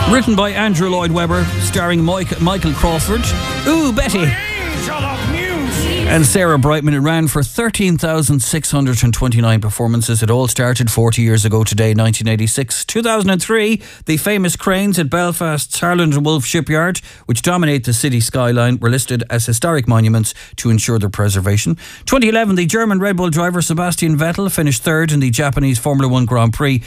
Written by Andrew Lloyd Webber, starring Michael Crawford. Ooh, Betty. And Sarah Brightman. It ran for 13,629 performances. It all started 40 years ago today, 1986. 2003, the famous cranes at Belfast's Harland and Wolff shipyard, which dominate the city skyline, were listed as historic monuments to ensure their preservation. 2011, the German Red Bull driver Sebastian Vettel finished third in the Japanese Formula One Grand Prix